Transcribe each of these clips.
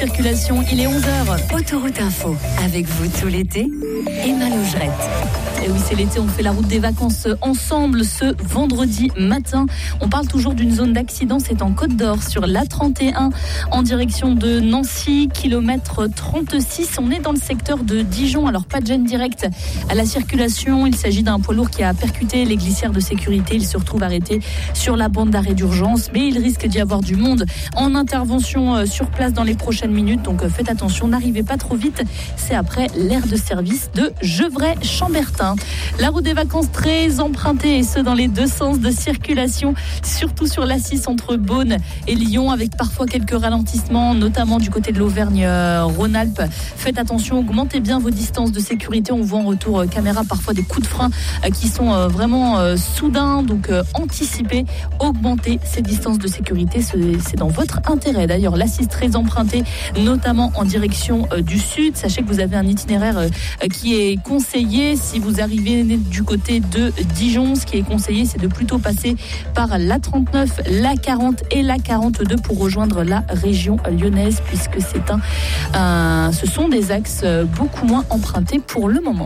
Circulation, il est 11h. Autoroute Info, avec vous tout l'été, Emma Laugerette. Et oui, c'est l'été, on fait la route des vacances ensemble ce vendredi matin. On parle toujours d'une zone d'accident, c'est en Côte d'Or, sur l'A31, en direction de Nancy, kilomètre 36. On est dans le secteur de Dijon, alors pas de gêne directe à la circulation. Il s'agit d'un poids lourd qui a percuté les glissières de sécurité. Il se retrouve arrêté sur la bande d'arrêt d'urgence, mais il risque d'y avoir du monde en intervention sur place dans les prochaines minutes. Donc faites attention, n'arrivez pas trop vite. C'est après l'aire de service de Gevrey-Chambertin. La route des vacances très empruntée, et ce dans les deux sens de circulation, surtout sur l'A6 entre Beaune et Lyon, avec parfois quelques ralentissements, notamment du côté de l'Auvergne-Rhône-Alpes. Faites attention, augmentez bien vos distances de sécurité. On voit en retour caméra parfois des coups de frein qui sont vraiment soudains, donc anticipez, augmentez ces distances de sécurité, c'est dans votre intérêt. D'ailleurs, l'A6 très empruntée, notamment en direction du sud. Sachez que vous avez un itinéraire qui est conseillé si vous arrivez du côté de Dijon. Ce qui est conseillé, c'est de plutôt passer par l'A39, l'A40 et l'A42 pour rejoindre la région lyonnaise, puisque ce sont des axes beaucoup moins empruntés pour le moment.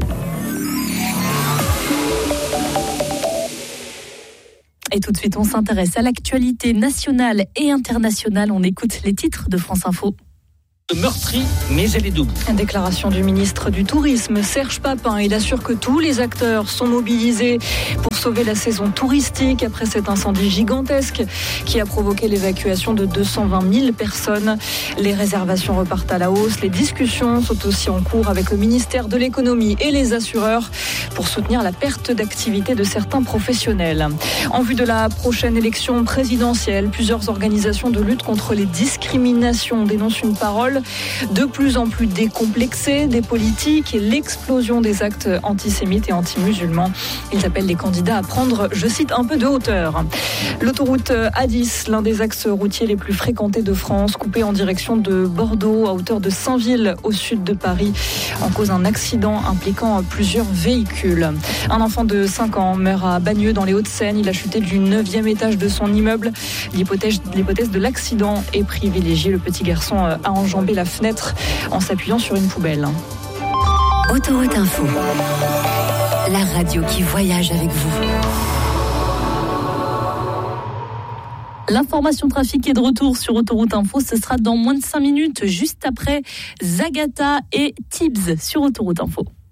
Et tout de suite, on s'intéresse à l'actualité nationale et internationale. On écoute les titres de France Info. Meurtrie, mais elle est double. Déclaration du ministre du Tourisme, Serge Papin. Il assure que tous les acteurs sont mobilisés pour sauver la saison touristique après cet incendie gigantesque qui a provoqué l'évacuation de 220 000 personnes. Les réservations repartent à la hausse. Les discussions sont aussi en cours avec le ministère de l'économie et les assureurs pour soutenir la perte d'activité de certains professionnels. En vue de la prochaine élection présidentielle, plusieurs organisations de lutte contre les discriminations dénoncent une parole de plus en plus décomplexée des politiques et l'explosion des actes antisémites et anti-musulmans. Ils appellent les candidats à prendre, je cite, un peu de hauteur. L'autoroute A10, l'un des axes routiers les plus fréquentés de France, coupé en direction de Bordeaux à hauteur de Saint-Ville au sud de Paris, en cause d'un accident impliquant plusieurs véhicules. Un enfant de 5 ans meurt à Bagneux dans les Hauts-de-Seine. Il a chuté du 9e étage de son immeuble. L'hypothèse de l'accident est privilégiée. Le petit garçon a enjambé la fenêtre en s'appuyant sur une poubelle. Autoroute Info, la radio qui voyage avec vous. L'information trafic est de retour sur Autoroute Info. Ce sera dans moins de 5 minutes, juste après Zagata et Tibbs sur Autoroute Info.